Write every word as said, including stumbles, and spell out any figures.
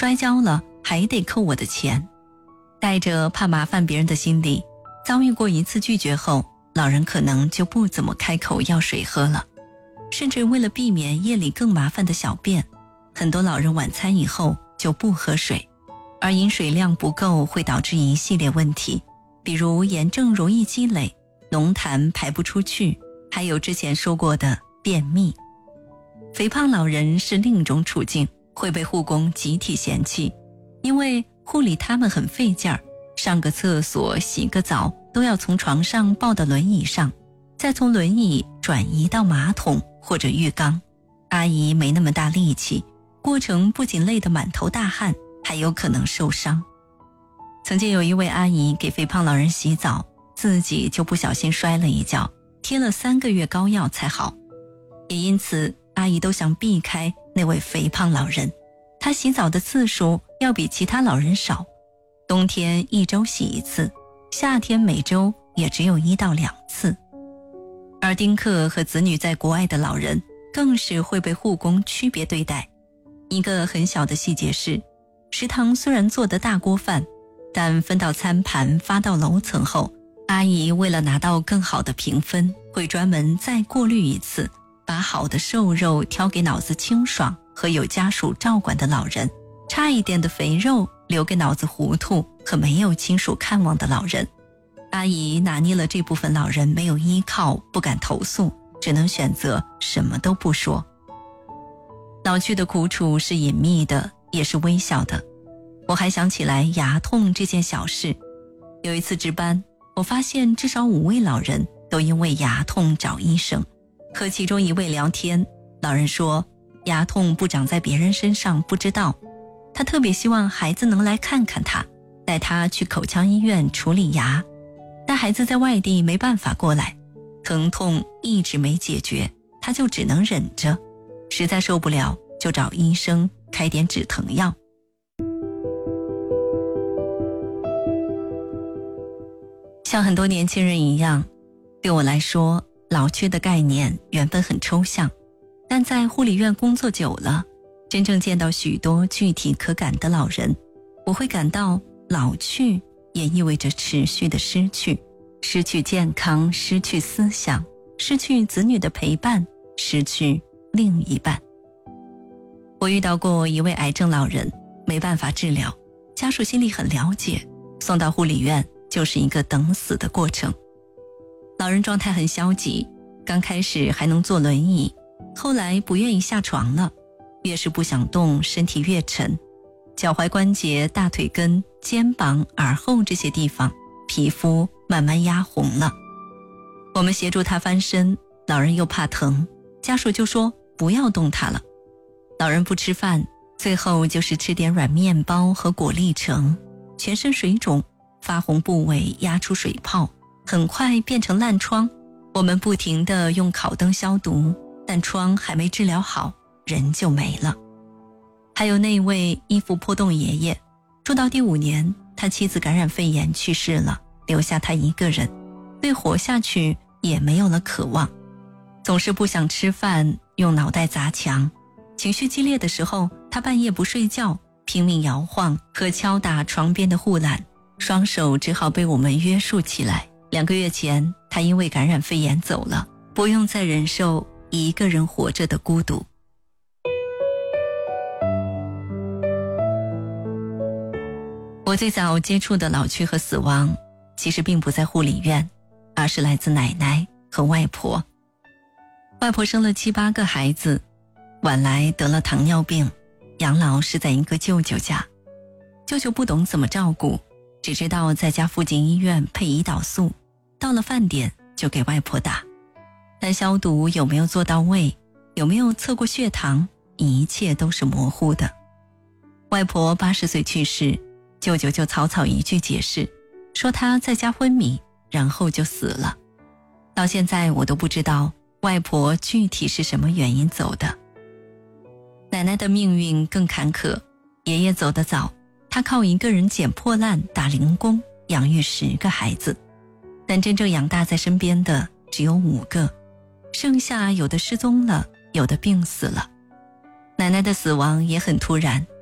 摔跤了还得扣我的钱。带着怕麻烦别人的心理，遭遇过一次拒绝后，老人可能就不怎么开口要水喝了，甚至为了避免夜里更麻烦的小便，很多老人晚餐以后就不喝水，而饮水量不够会导致一系列问题，比如炎症容易积累，浓痰排不出去，还有之前说过的便秘。肥胖老人是另一种处境，会被护工集体嫌弃，因为护理他们很费劲儿，上个厕所洗个澡都要从床上抱到轮椅上，再从轮椅转移到马桶或者浴缸。阿姨没那么大力气，过程不仅累得满头大汗，还有可能受伤。曾经有一位阿姨给肥胖老人洗澡，自己就不小心摔了一跤，贴了三个月膏药才好。也因此阿姨都想避开那位肥胖老人，她洗澡的次数要比其他老人少，冬天一周洗一次，夏天每周也只有一到两次。而丁克和子女在国外的老人更是会被护工区别对待。一个很小的细节是，食堂虽然做的大锅饭，但分到餐盘发到楼层后，阿姨为了拿到更好的评分，会专门再过滤一次，把好的瘦肉挑给脑子清爽和有家属照管的老人，差一点的肥肉留给脑子糊涂和没有亲属看望的老人。阿姨拿捏了这部分老人没有依靠，不敢投诉，只能选择什么都不说。老去的苦楚是隐秘的，也是微小的。我还想起来牙痛这件小事，有一次值班，我发现至少五位老人都因为牙痛找医生。和其中一位聊天，老人说牙痛不长在别人身上不知道，他特别希望孩子能来看看他，带他去口腔医院处理牙，但孩子在外地没办法过来，疼痛一直没解决，他就只能忍着，实在受不了就找医生开点止疼药。像很多年轻人一样，对我来说，老去的概念原本很抽象，但在护理院工作久了，真正见到许多具体可感的老人，我会感到老去也意味着持续的失去，失去健康，失去思想，失去子女的陪伴，失去另一半。我遇到过一位癌症老人，没办法治疗，家属心里很了解，送到护理院就是一个等死的过程。老人状态很消极，刚开始还能坐轮椅，后来不愿意下床了，越是不想动，身体越沉，脚踝关节、大腿根、肩膀、耳后这些地方皮肤慢慢压红了。我们协助他翻身，老人又怕疼，家属就说不要动他了。老人不吃饭，最后就是吃点软面包和果粒橙，全身水肿，发红部位压出水泡，很快变成烂疮。我们不停地用烤灯消毒，但疮还没治疗好，人就没了。还有那位衣服破洞爷爷，住到第五年，他妻子感染肺炎去世了，留下他一个人，对活下去也没有了渴望，总是不想吃饭，用脑袋砸墙。情绪激烈的时候，他半夜不睡觉，拼命摇晃和敲打床边的护栏，双手只好被我们约束起来。两个月前，他因为感染肺炎走了，不用再忍受一个人活着的孤独。我最早接触的老去和死亡，其实并不在护理院，而是来自奶奶和外婆。外婆生了七八个孩子，晚来得了糖尿病，养老是在一个舅舅家。舅舅不懂怎么照顾，只知道在家附近医院配胰岛素，到了饭点就给外婆打。但消毒有没有做到位，有没有测过血糖，一切都是模糊的。外婆八十岁去世，舅舅就草草一句解释，说她在家昏迷，然后就死了。到现在我都不知道外婆具体是什么原因走的。奶奶的命运更坎坷，爷爷走得早，他靠一个人捡破烂打零工养育十个孩子，但真正养大在身边的只有五个，剩下有的失踪了，有的病死了。奶奶的死亡也很突然，